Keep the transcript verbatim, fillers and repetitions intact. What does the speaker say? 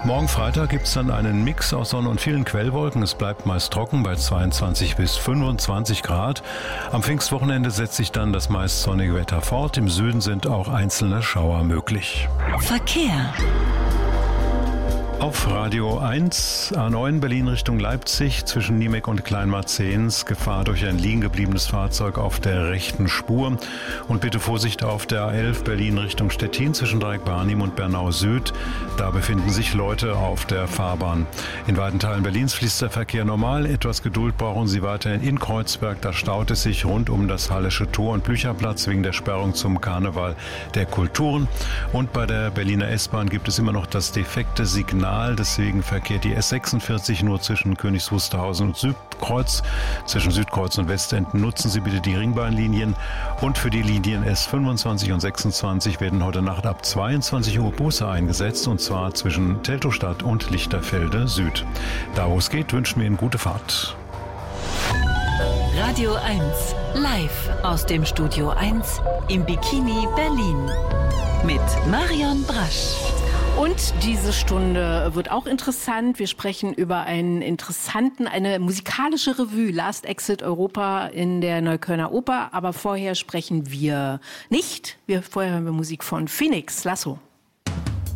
Morgen Freitag gibt es dann einen Mix aus Sonne und vielen Quellwolken. Es bleibt meist trocken bei zweiundzwanzig bis fünfundzwanzig Grad. Am Pfingstwochenende setzt sich dann das meist sonnige Wetter fort. Im Süden sind auch einzelne Schauer möglich. Verkehr. Auf Radio eins, A neun Berlin Richtung Leipzig, zwischen Niemek und Kleinmarzens, Gefahr durch ein liegen gebliebenes Fahrzeug auf der rechten Spur. Und bitte Vorsicht auf der A elf Berlin Richtung Stettin, zwischen Dreieck-Barnim und Bernau Süd. Da befinden sich Leute auf der Fahrbahn. In weiten Teilen Berlins fließt der Verkehr normal. Etwas Geduld brauchen Sie weiterhin in Kreuzberg. Da staut es sich rund um das Hallische Tor und Blücherplatz wegen der Sperrung zum Karneval der Kulturen. Und bei der Berliner S-Bahn gibt es immer noch das defekte Signal. Deswegen verkehrt die S sechsundvierzig nur zwischen Königs Wusterhausen und Südkreuz. Zwischen Südkreuz und Westenden nutzen Sie bitte die Ringbahnlinien. Und für die Linien S fünfundzwanzig und sechsundzwanzig werden heute Nacht ab zweiundzwanzig Uhr Busse eingesetzt. Und zwar zwischen Teltowstadt und Lichterfelde Süd. Da wo es geht, wünschen wir Ihnen gute Fahrt. Radio eins, live aus dem Studio eins im Bikini Berlin. Mit Marion Brasch. Und diese Stunde wird auch interessant. Wir sprechen über einen interessanten, eine musikalische Revue, Last Exit Europa in der Neuköllner Oper. Aber vorher sprechen wir nicht. Wir, vorher hören wir Musik von Phoenix. Lasso.